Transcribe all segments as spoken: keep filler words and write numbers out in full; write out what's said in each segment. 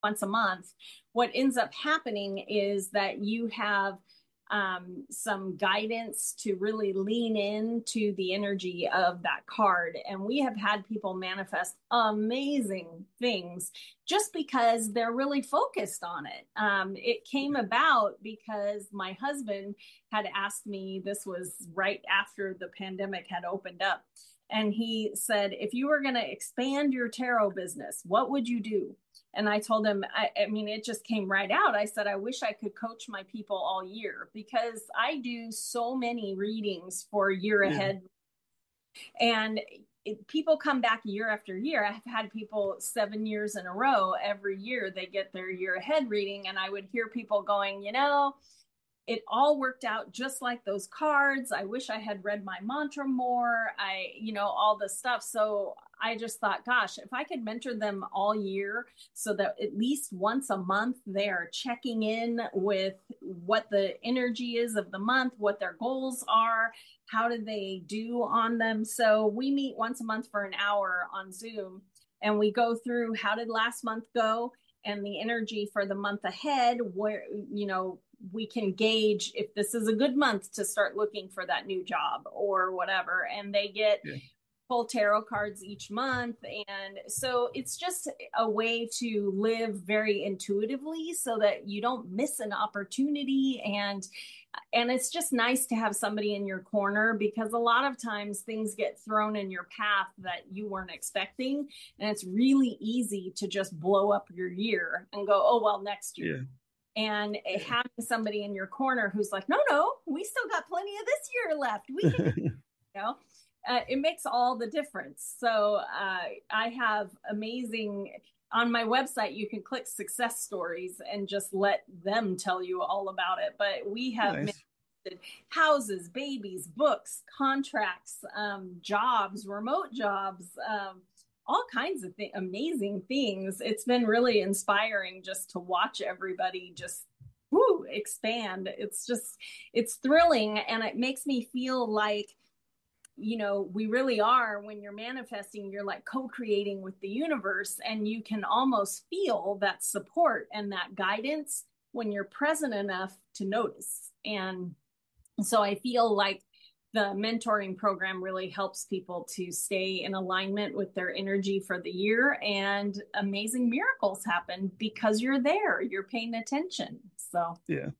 once a month, what ends up happening is that you have um, some guidance to really lean into the energy of that card. And we have had people manifest amazing things just because they're really focused on it. Um, it came about because my husband had asked me, this was right after the pandemic had opened up. And he said, if you were going to expand your tarot business, what would you do? And I told him, I, I mean, it just came right out. I said, I wish I could coach my people all year because I do so many readings for year Yeah. ahead. And it, people come back year after year. I've had people seven years in a row. Every year they get their year ahead reading. And I would hear people going, you know, it all worked out just like those cards. I wish I had read my mantra more. I, you know, all this stuff. So I just thought, gosh, if I could mentor them all year so that at least once a month they are checking in with what the energy is of the month, what their goals are, how do they do on them. So we meet once a month for an hour on Zoom and we go through how did last month go and the energy for the month ahead, where, you know, we can gauge if this is a good month to start looking for that new job or whatever. And they get Yeah. full tarot cards each month. And so it's just a way to live very intuitively so that you don't miss an opportunity. And and it's just nice to have somebody in your corner because a lot of times things get thrown in your path that you weren't expecting. And it's really easy to just blow up your year and go, oh, well, next year. Yeah. And Yeah. having somebody in your corner who's like, no, no, we still got plenty of this year left. We can, you know, uh, it makes all the difference. So uh, I have amazing, on my website, you can click success stories and just let them tell you all about it. But we have Nice. houses, babies, books, contracts, um, jobs, remote jobs, um, all kinds of th- amazing things. It's been really inspiring just to watch everybody just woo, expand. It's just, it's thrilling. And it makes me feel like, you know, we really are, when you're manifesting, you're like co-creating with the universe and you can almost feel that support and that guidance when you're present enough to notice. And so I feel like the mentoring program really helps people to stay in alignment with their energy for the year, and amazing miracles happen because you're there, you're paying attention. So Yeah.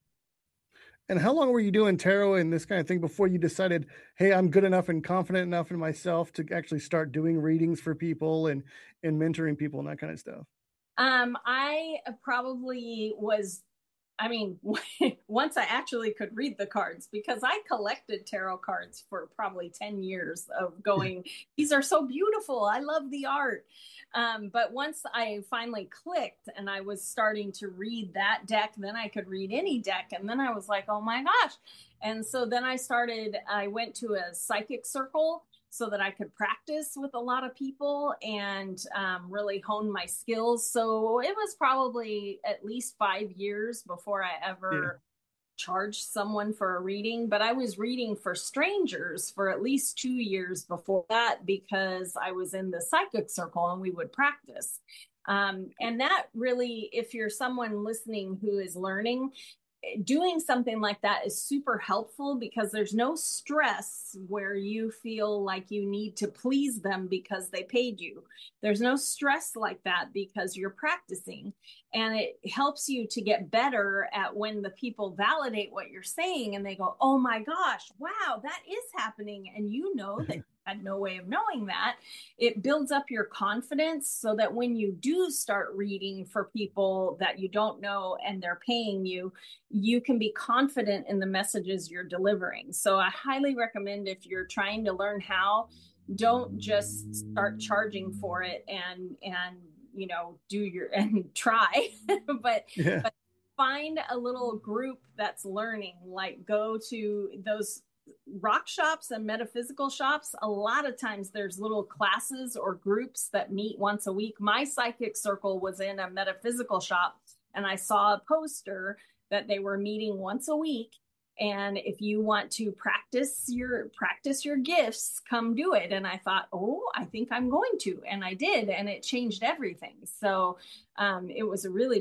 And how long were you doing tarot and this kind of thing before you decided, hey, I'm good enough and confident enough in myself to actually start doing readings for people and and mentoring people and that kind of stuff? um, I probably was I mean, once I actually could read the cards, because I collected tarot cards for probably ten years of going, these are so beautiful. I love the art. Um, but once I finally clicked and I was starting to read that deck, then I could read any deck. And then I was like, oh my gosh. And so then I started, I went to a psychic circle so that I could practice with a lot of people and um, really hone my skills. So it was probably at least five years before I Yeah. ever charged someone for a reading, but I was reading for strangers for at least two years before that because I was in the psychic circle and we would practice. Um, and that really, if you're someone listening who is learning, doing something like that is super helpful because there's no stress where you feel like you need to please them because they paid you. There's no stress like that because you're practicing. And it helps you to get better at when the people validate what you're saying and they go, oh my gosh, wow, that is happening. And you know that you had no way of knowing that. It builds up your confidence so that when you do start reading for people that you don't know and they're paying you, you can be confident in the messages you're delivering. So I highly recommend, if you're trying to learn how, don't just start charging for it and and you know do your and try but Yeah. but find a little group that's learning, like go to those rock shops and metaphysical shops. A lot of times there's little classes or groups that meet once a week. My psychic circle was in a metaphysical shop and I saw a poster that they were meeting once a week And if you want to practice your practice your gifts, come do it. And I thought, oh, I think I'm going to. And I did. And it changed everything. So um, it was a really